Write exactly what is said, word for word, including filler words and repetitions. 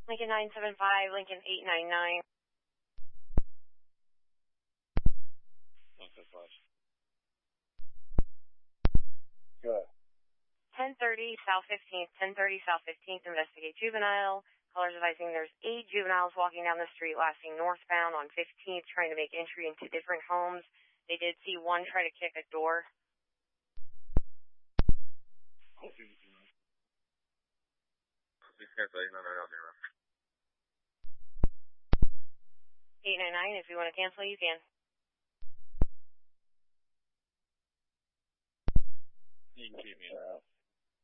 Lincoln nine seven five, Lincoln eight nine nine. nine seven five. Good. ten thirty South fifteenth, ten thirty South fifteenth, investigate juvenile. Callers advising there's eight juveniles walking down the street last seen northbound on fifteenth trying to make entry into different homes. They did see one try to kick a door. eight nine nine, if you want to cancel, you can. You can keep me in. Uh,